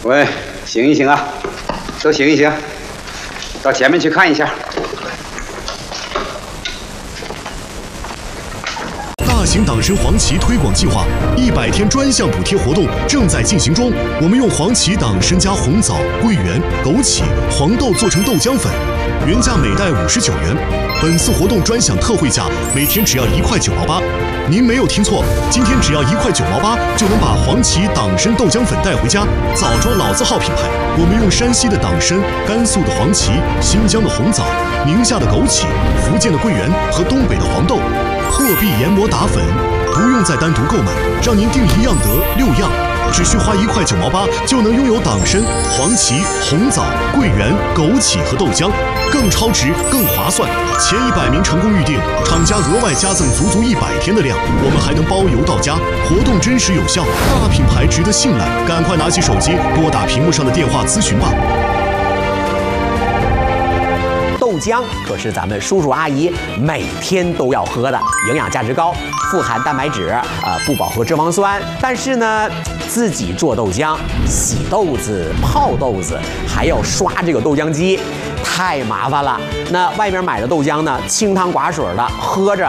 喂，醒一醒啊，都醒一醒，到前面去看一下。 大型党参黄芪推广计划100天专项补贴活动正在进行中。我们用黄芪、党参加红枣、桂圆、枸杞、黄豆做成豆浆粉，原价每袋59元。本次活动专享特惠价，每天只要1块9毛8。您没有听错，今天只要1块9毛8就能把黄芪、党参豆浆粉带回家。枣庄老字号品牌，我们用山西的党参、甘肃的黄芪、新疆的红枣、宁夏的枸杞、福建的桂圆和东北的黄豆。破壁研磨打粉，不用再单独购买，让您订1样得6样，只需花1块9毛8就能拥有党参、黄芪、红枣、桂圆、枸杞和豆浆，更超值、更划算。前100名成功预订，厂家额外加赠足足100天的量，我们还能包邮到家。活动真实有效，大品牌值得信赖，赶快拿起手机拨打屏幕上的电话咨询吧。 豆浆可是咱们叔叔阿姨每天都要喝的，营养价值高，富含蛋白质，不饱和脂肪酸。但是呢，自己做豆浆，洗豆子、泡豆子，还要刷这个豆浆机，太麻烦了。那外边买的豆浆呢，清汤寡水的，喝着